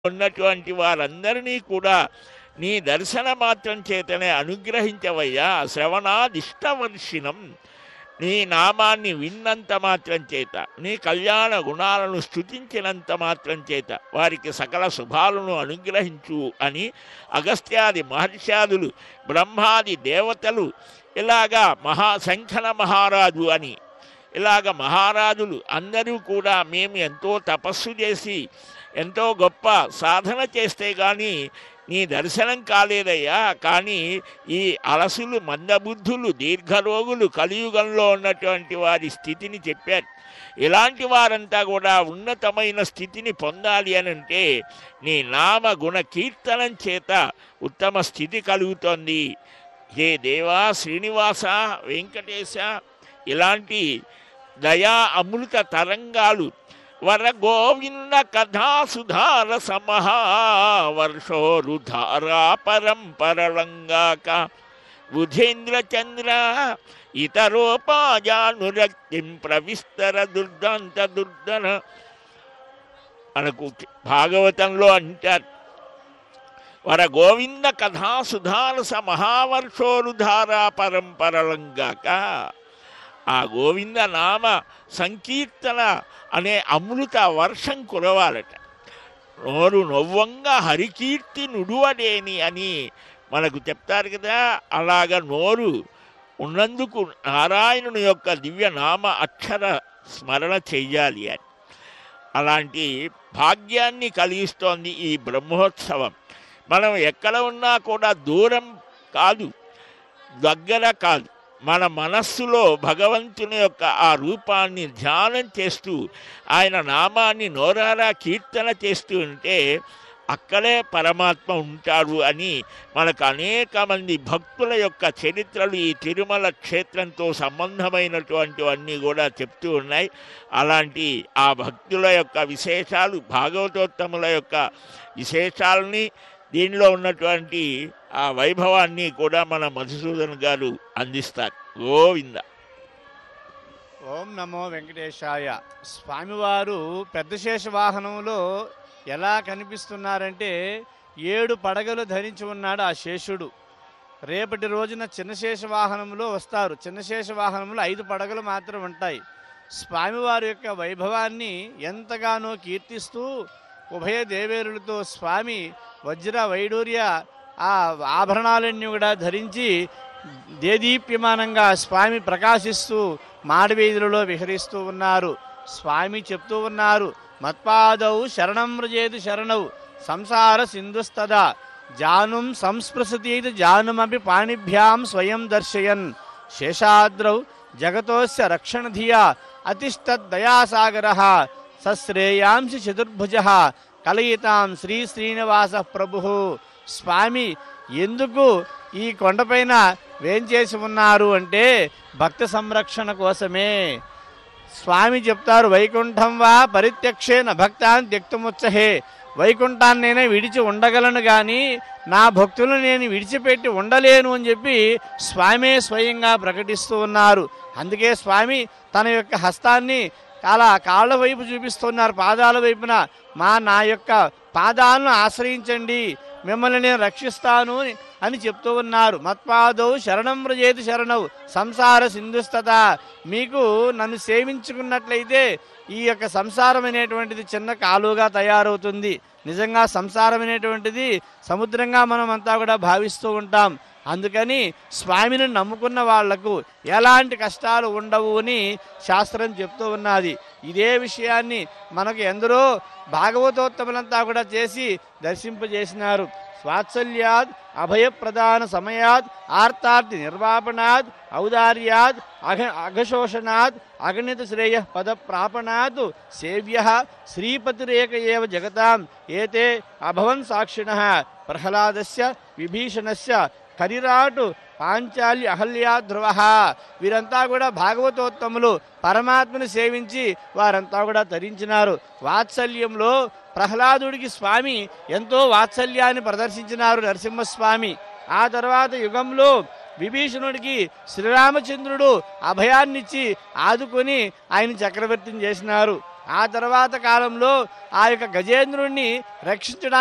ఉన్నటువంటి వారందరినీ కూడా నీ దర్శన మాత్రం చేతనే అనుగ్రహించవయ్యా. శ్రవణాదిష్టవర్షిణం, నీ నామాన్ని విన్నంత మాత్రం చేత, నీ కళ్యాణ గుణాలను స్తుతించినంత మాత్రం చేత వారికి సకల శుభాలను అనుగ్రహించు అని అగస్త్యాది మహర్షాదులు, బ్రహ్మాది దేవతలు, ఇలాగా శంఖన మహారాజు అని ఇలాగ మహారాజులు అందరూ కూడా మేము ఎంతో తపస్సు చేసి ఎంతో గొప్ప సాధన చేస్తే కానీ నీ దర్శనం కాలేదయ్యా. కానీ ఈ అలసులు, మందబుద్ధులు, దీర్ఘరోగులు కలియుగంలో ఉన్నటువంటి వారి స్థితిని చెప్పారు. ఇలాంటి వారంతా కూడా ఉన్నతమైన స్థితిని పొందాలి అని అంటే నీ నామ గుణ కీర్తనం చేత ఉత్తమ స్థితి కలుగుతోంది. హే దేవా, శ్రీనివాస, వెంకటేశ, ఇలాంటి దయా అమృత తరంగాలు వర గోవింద కథాసుధార సమహావర్షోరుధారా పరంపరలంగాక బుధేంద్ర చంద్ర ఇతరోపాజానురక్తిం ప్రవిస్తర దుర్దాంత దుర్ధన. మనకు భాగవతంలో అంటారు, వర గోవింద కథాసుధారస మహావర్షోరుధారా పరంపరలంగాక. ఆ గోవింద నామ సంకీర్తన అనే అమృత వర్షం కురవాలట. నోరు నొవ్వంగా హరికీర్తి నుడువడేని అని మనకు చెప్తారు కదా. అలాగ నోరు ఉన్నందుకు నారాయణుని యొక్క దివ్య నామ అక్షర స్మరణ చెయ్యాలి అని. అలాంటి భాగ్యాన్ని కలిగిస్తోంది ఈ బ్రహ్మోత్సవం. మనం ఎక్కడ ఉన్నా కూడా దూరం కాదు, దగ్గర కాదు, మన మనస్సులో భగవంతుని యొక్క ఆ రూపాన్ని ధ్యానం చేస్తూ ఆయన నామాన్ని నోరారా కీర్తన చేస్తూ ఉంటే అక్కడే పరమాత్మ ఉంటాడు అని మనకు అనేక మంది భక్తుల యొక్క చరిత్రలు ఈ తిరుమల క్షేత్రంతో సంబంధమైనటువంటివన్నీ కూడా చెప్తూ ఉన్నాయి. అలాంటి ఆ భక్తుల యొక్క విశేషాలు, భాగవతోత్తముల యొక్క విశేషాలని, దీనిలో ఉన్నటువంటి ఆ వైభవాన్ని కూడా మన మధుసూదన్ గారు అందిస్తారు. గోవింద. ఓం నమో వెంకటేశాయ. స్వామివారు పెద్ద శేష వాహనంలో ఎలా కనిపిస్తున్నారంటే 7 పడగలు ధరించి ఉన్నాడు ఆ శేషుడు. రేపటి రోజున చిన్న శేష వాహనంలో వస్తారు. చిన్న శేష వాహనంలో 5 పడగలు మాత్రం ఉంటాయి. స్వామివారి యొక్క వైభవాన్ని ఎంతగానో కీర్తిస్తూ ఉభయ దేవేరులతో స్వామి వజ్ర వైడూర్య ఆ ఆభరణాలన్నీ కూడా ధరించి దేదీప్యమానంగా స్వామి ప్రకాశిస్తూ మాడవీధులలో విహరిస్తూ ఉన్నారు. స్వామి చెప్తూ ఉన్నారు, మత్పాదౌ శరణం వ్రజేతు శరణౌ సంసార సింధుస్తదా జానుం సంస్పృశతీతి జానుమపి పాణిభ్యాం స్వయం దర్శయన్ శేషాద్రౌ జగతోస్య రక్షణధియా అతిష్టద్దయాసాగరః సశ్రేయాంసి చతుర్భుజః కలయితాం శ్రీ శ్రీనివాస ప్రభు. స్వామి ఎందుకు ఈ కొండపైన వేంచేసి ఉన్నారు అంటే భక్త సంరక్షణ కోసమే. స్వామి చెప్తారు, వైకుంఠం వా పరిత్యక్షేన భక్తాన్ త్యక్తుముచ్చహే. వైకుంఠాన్నైనా విడిచి ఉండగలను కానీ నా భక్తులను నేను విడిచిపెట్టి ఉండలేను అని చెప్పి స్వామే స్వయంగా ప్రకటిస్తూ ఉన్నారు. అందుకే స్వామి తన యొక్క హస్తాన్ని అలా కాళ్ళ వైపు చూపిస్తున్నారు, పాదాల వైపున. నా యొక్క పాదాలను ఆశ్రయించండి, మిమ్మల్ని నేను రక్షిస్తాను అని చెప్తూ ఉన్నారు. మత్పాదౌ శరణం వ్రజేతి శరణౌ సంసార సింధుస్తత. మీకు నన్ను సేవించుకున్నట్లయితే ఈ యొక్క సంసారం అనేటువంటిది చిన్న కాలువగా తయారవుతుంది. నిజంగా సంసారం అనేటువంటిది సముద్రంగా మనం అంతా కూడా భావిస్తూ ఉంటాం. అందుకని స్వామిని నమ్ముకున్న వాళ్లకు ఎలాంటి కష్టాలు ఉండవు అని శాస్త్రం చెప్తూ ఉన్నది. ఇదే విషయాన్ని మనకు ఎందరో భాగవతోత్తములంతా కూడా చేసి దర్శింపజేసినారు. స్వాత్సల్యాద్ అభయప్రదాన సమయాద్ ఆర్తార్థి నిర్వాపణాద్ ఔదార్యాద్ అఘశోషణాద్ అగణిత శ్రేయ పద ప్రాపణాత్ సేవ్య శ్రీపతిరేక ఏవ జగతాం ఏతే అభవన్ సాక్షిణః ప్రహ్లాదస్య విభీషణస్య కరిరాటు పాంచాలి అహల్యా ధ్రువ. వీరంతా కూడా భాగవతోత్తములు, పరమాత్మను సేవించి వారంతా కూడా తరించినారు. వాత్సల్యంలో ప్రహ్లాదుడికి స్వామి ఎంతో వాత్సల్యాన్ని ప్రదర్శించినారు నరసింహస్వామి. ఆ తర్వాత యుగంలో విభీషణుడికి శ్రీరామచంద్రుడు అభయాన్నిచ్చి ఆదుకొని ఆయన చక్రవర్తిని చేసినారు. ఆ తర్వాత కాలంలో ఆ యొక్క గజేంద్రుణ్ణి రక్షించడానికి